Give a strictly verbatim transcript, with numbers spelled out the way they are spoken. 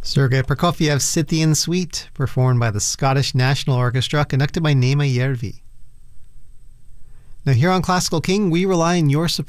Sergei Prokofiev's Scythian Suite, performed by the Scottish National Orchestra, conducted by Nema Järvi. Now here on Classical King, we rely on your support.